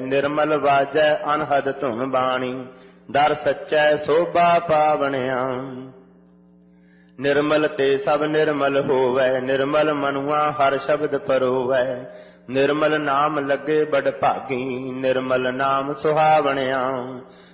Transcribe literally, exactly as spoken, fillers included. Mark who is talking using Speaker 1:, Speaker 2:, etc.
Speaker 1: निर्मल बाजै अनहद धुन बाणी, दर सच्चै शोभा पावणिया। निर्मल ते सब निर्मल होवै, निर्मल मनुआ हर शब्द परोवै। निर्मल नाम लगे बड़ भागी, निर्मल नाम सुहावणिया।